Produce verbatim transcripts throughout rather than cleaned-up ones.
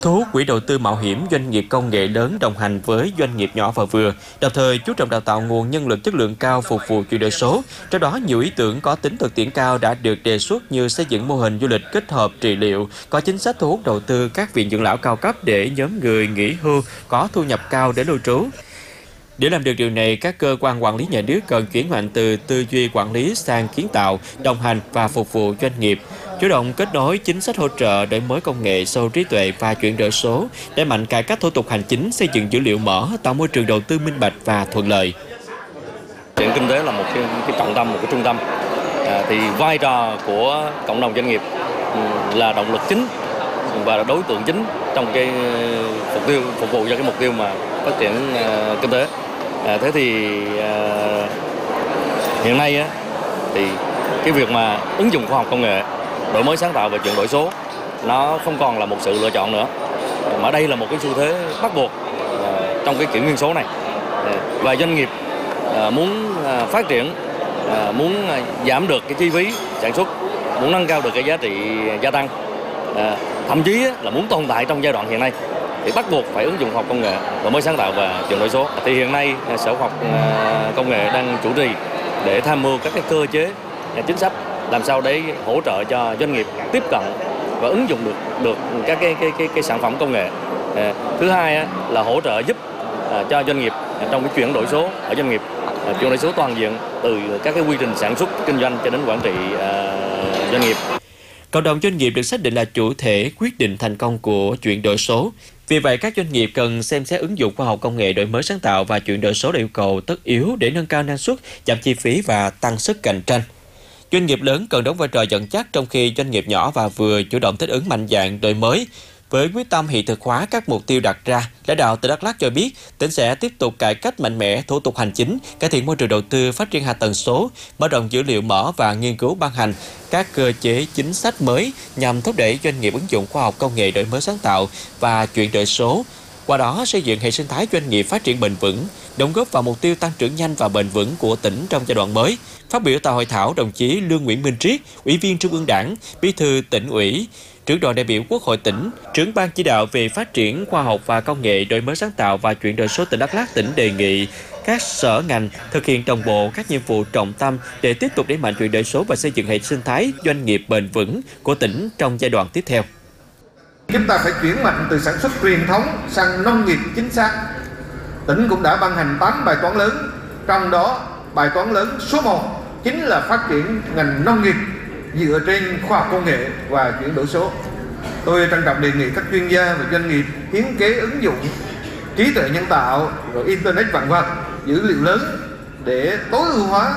Thu hút quỹ đầu tư mạo hiểm, doanh nghiệp công nghệ lớn đồng hành với doanh nghiệp nhỏ và vừa, đồng thời chú trọng đào tạo nguồn nhân lực chất lượng cao phục vụ chuyển đổi số. Trong đó, nhiều ý tưởng có tính thực tiễn cao đã được đề xuất như xây dựng mô hình du lịch kết hợp trị liệu, có chính sách thu hút đầu tư các viện dưỡng lão cao cấp để nhóm người nghỉ hưu có thu nhập cao để lưu trú. Để làm được điều này, các cơ quan quản lý nhà nước cần chuyển mạnh từ tư duy quản lý sang kiến tạo, đồng hành và phục vụ doanh nghiệp, chủ động kết nối chính sách hỗ trợ đổi mới công nghệ, sâu trí tuệ và chuyển đổi số, đẩy mạnh cải cách thủ tục hành chính, xây dựng dữ liệu mở, tạo môi trường đầu tư minh bạch và thuận lợi. Phát triển kinh tế là một cái, cái trọng tâm, một cái trung tâm. À, thì vai trò của cộng đồng doanh nghiệp là động lực chính và đối tượng chính trong cái mục tiêu phục vụ cho cái mục tiêu mà phát triển uh, kinh tế. À, thế thì uh, hiện nay á, thì cái việc mà ứng dụng khoa học công nghệ, đổi mới sáng tạo và chuyển đổi số nó không còn là một sự lựa chọn nữa, mà đây là một cái xu thế bắt buộc uh, trong cái kỷ nguyên số này. Uh, và doanh nghiệp uh, muốn uh, phát triển, uh, muốn uh, giảm được cái chi phí sản xuất, muốn nâng cao được cái giá trị gia tăng, uh, thậm chí là muốn tồn tại trong giai đoạn hiện nay thì bắt buộc phải ứng dụng khoa học công nghệ, đổi mới sáng tạo và chuyển đổi số. Thì hiện nay Sở Khoa học Công nghệ đang chủ trì để tham mưu các cái cơ chế chính sách làm sao để hỗ trợ cho doanh nghiệp tiếp cận và ứng dụng được được các cái cái cái, cái sản phẩm công nghệ. Thứ hai là hỗ trợ giúp cho doanh nghiệp trong cái chuyển đổi số ở doanh nghiệp, chuyển đổi số toàn diện từ các cái quy trình sản xuất kinh doanh cho đến quản trị doanh nghiệp. Cộng đồng doanh nghiệp được xác định là chủ thể quyết định thành công của chuyển đổi số. Vì vậy, các doanh nghiệp cần xem xét ứng dụng khoa học công nghệ, đổi mới sáng tạo và chuyển đổi số là yêu cầu tất yếu để nâng cao năng suất, giảm chi phí và tăng sức cạnh tranh. Doanh nghiệp lớn cần đóng vai trò dẫn dắt, trong khi doanh nghiệp nhỏ và vừa chủ động thích ứng mạnh dạn đổi mới. Với quyết tâm hiện thực hóa các mục tiêu đặt ra, lãnh đạo tỉnh Đắk Lắk cho biết tỉnh sẽ tiếp tục cải cách mạnh mẽ thủ tục hành chính, cải thiện môi trường đầu tư, phát triển hạ tầng số, mở rộng dữ liệu mở và nghiên cứu ban hành các cơ chế chính sách mới nhằm thúc đẩy doanh nghiệp ứng dụng khoa học công nghệ, đổi mới sáng tạo và chuyển đổi số. Qua đó xây dựng hệ sinh thái doanh nghiệp phát triển bền vững, đóng góp vào mục tiêu tăng trưởng nhanh và bền vững của tỉnh trong giai đoạn mới. Phát biểu tại hội thảo, đồng chí Lương Nguyễn Minh Triết, Ủy viên Trung ương Đảng, Bí thư Tỉnh ủy, trưởng đoàn đại biểu Quốc hội tỉnh, trưởng ban chỉ đạo về phát triển khoa học và công nghệ, đổi mới sáng tạo và chuyển đổi số tỉnh Đắk Lắk tỉnh đề nghị các sở ngành thực hiện đồng bộ các nhiệm vụ trọng tâm để tiếp tục đẩy mạnh chuyển đổi số và xây dựng hệ sinh thái doanh nghiệp bền vững của tỉnh trong giai đoạn tiếp theo. Chúng ta phải chuyển mạnh từ sản xuất truyền thống sang nông nghiệp chính xác. Tỉnh cũng đã ban hành tám bài toán lớn, trong đó bài toán lớn số một chính là phát triển ngành nông nghiệp dựa trên khoa học công nghệ và chuyển đổi số. Tôi trân trọng đề nghị các chuyên gia và doanh nghiệp hiến kế ứng dụng trí tuệ nhân tạo rồi internet vạn vật, dữ liệu lớn để tối ưu hóa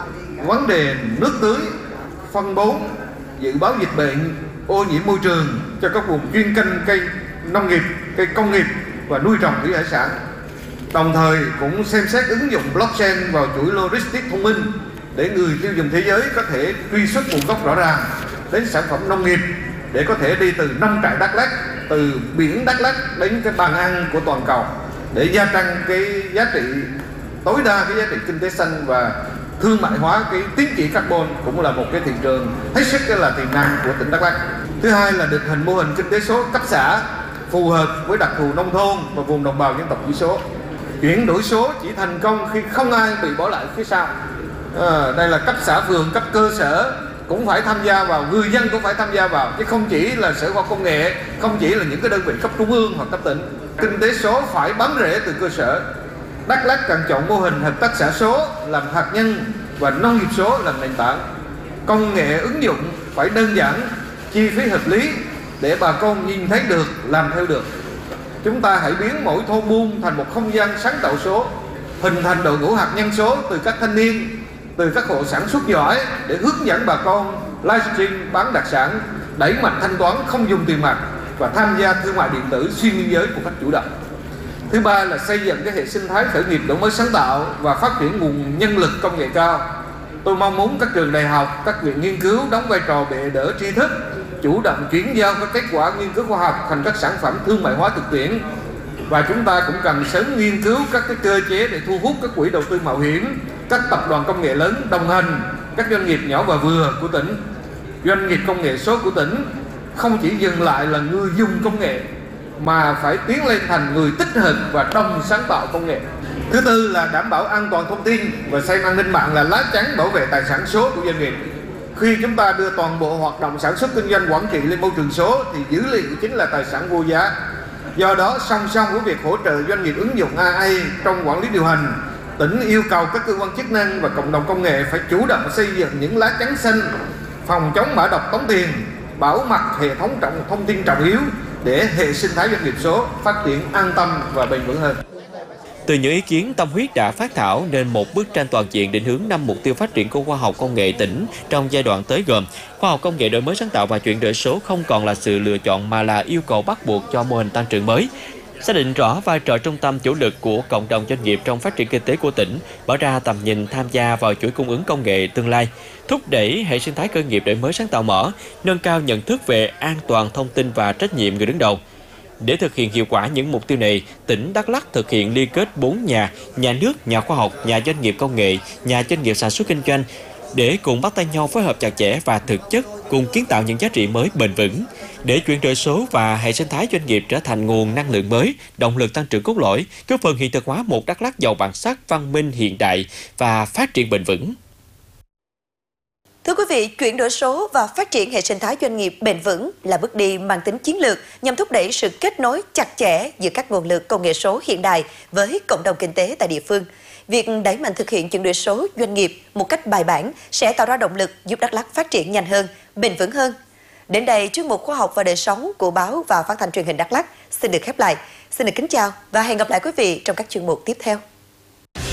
vấn đề nước tưới, phân bón, dự báo dịch bệnh, ô nhiễm môi trường cho các vùng chuyên canh cây nông nghiệp, cây công nghiệp và nuôi trồng thủy hải sản. Đồng thời cũng xem xét ứng dụng blockchain vào chuỗi logistics thông minh để người tiêu dùng thế giới có thể truy xuất nguồn gốc rõ ràng đến sản phẩm nông nghiệp, để có thể đi từ nông trại Đắk Lắk, từ biển Đắk Lắk đến cái bàn ăn của toàn cầu, để gia tăng cái giá trị tối đa, cái giá trị kinh tế xanh và thương mại hóa cái tín chỉ carbon, cũng là một cái thị trường hết sức là tiềm năng của tỉnh Đắk Lắk. Thứ hai là định hình mô hình kinh tế số cấp xã phù hợp với đặc thù nông thôn và vùng đồng bào dân tộc thiểu số. Chuyển đổi số chỉ thành công khi không ai bị bỏ lại phía sau. À, đây là cấp xã phường, cấp cơ sở cũng phải tham gia vào, người dân cũng phải tham gia vào, chứ không chỉ là Sở Khoa học Công nghệ, không chỉ là những cái đơn vị cấp trung ương hoặc cấp tỉnh. Kinh tế số phải bám rễ từ cơ sở. Đắk Lắk cần chọn mô hình hợp tác xã số làm hạt nhân và nông nghiệp số làm nền tảng. Công nghệ ứng dụng phải đơn giản, chi phí hợp lý để bà con nhìn thấy được, làm theo được. Chúng ta hãy biến mỗi thôn buôn thành một không gian sáng tạo số, hình thành đội ngũ hạt nhân số từ các thanh niên, từ các hộ sản xuất giỏi để hướng dẫn bà con livestream bán đặc sản, đẩy mạnh thanh toán không dùng tiền mặt và tham gia thương mại điện tử xuyên biên giới một cách chủ động. Thứ ba là xây dựng cái hệ sinh thái khởi nghiệp đổi mới sáng tạo và phát triển nguồn nhân lực công nghệ cao. Tôi mong muốn các trường đại học, các viện nghiên cứu đóng vai trò bệ đỡ tri thức, chủ động chuyển giao các kết quả nghiên cứu khoa học thành các sản phẩm thương mại hóa thực tiễn. Và chúng ta cũng cần sớm nghiên cứu các cái cơ chế để thu hút các quỹ đầu tư mạo hiểm, các tập đoàn công nghệ lớn đồng hành, các doanh nghiệp nhỏ và vừa của tỉnh. Doanh nghiệp công nghệ số của tỉnh không chỉ dừng lại là người dùng công nghệ, mà phải tiến lên thành người tích hợp và đồng sáng tạo công nghệ. Thứ tư là đảm bảo an toàn thông tin và xem an ninh mạng là lá chắn bảo vệ tài sản số của doanh nghiệp. Khi chúng ta đưa toàn bộ hoạt động sản xuất kinh doanh quản trị lên môi trường số thì dữ liệu chính là tài sản vô giá. Do đó, song song với việc hỗ trợ doanh nghiệp ứng dụng a i trong quản lý điều hành, tỉnh yêu cầu các cơ quan chức năng và cộng đồng công nghệ phải chủ động xây dựng những lá chắn xanh phòng chống mã độc tống tiền, bảo mật hệ thống trọng thông tin trọng yếu để hệ sinh thái doanh nghiệp số phát triển an tâm và bền vững hơn. Từ những ý kiến tâm huyết đã phát thảo nên một bức tranh toàn diện định hướng năm mục tiêu phát triển của khoa học công nghệ tỉnh trong giai đoạn tới gồm khoa học công nghệ đổi mới sáng tạo và chuyển đổi số không còn là sự lựa chọn mà là yêu cầu bắt buộc cho mô hình tăng trưởng mới. Xác định rõ vai trò trung tâm chủ lực của cộng đồng doanh nghiệp trong phát triển kinh tế của tỉnh, mở ra tầm nhìn tham gia vào chuỗi cung ứng công nghệ tương lai, thúc đẩy hệ sinh thái khởi nghiệp đổi mới sáng tạo mở, nâng cao nhận thức về an toàn thông tin và trách nhiệm người đứng đầu. Để thực hiện hiệu quả những mục tiêu này, tỉnh Đắk Lắk thực hiện liên kết bốn nhà, nhà nước, nhà khoa học, nhà doanh nghiệp công nghệ, nhà doanh nghiệp sản xuất kinh doanh, để cùng bắt tay nhau phối hợp chặt chẽ và thực chất, cùng kiến tạo những giá trị mới bền vững, để chuyển đổi số và hệ sinh thái doanh nghiệp trở thành nguồn năng lượng mới, động lực tăng trưởng cốt lõi, góp phần hiện thực hóa một Đắk Lắk giàu bản sắc, văn minh, hiện đại và phát triển bền vững. Thưa quý vị, chuyển đổi số và phát triển hệ sinh thái doanh nghiệp bền vững là bước đi mang tính chiến lược nhằm thúc đẩy sự kết nối chặt chẽ giữa các nguồn lực công nghệ số hiện đại với cộng đồng kinh tế tại địa phương. Việc đẩy mạnh thực hiện chuyển đổi số doanh nghiệp một cách bài bản sẽ tạo ra động lực giúp Đắk Lắk phát triển nhanh hơn, bền vững hơn. Đến đây, chuyên mục Khoa học và đời sống của báo và phát thanh truyền hình Đắk Lắk xin được khép lại. Xin được kính chào và hẹn gặp lại quý vị trong các chuyên mục tiếp theo.